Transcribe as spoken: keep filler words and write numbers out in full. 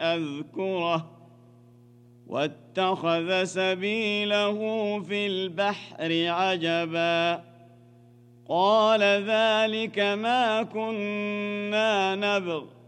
أذكره واتخذ سبيله في البحر عجبا قال ذلك ما كنا نبغ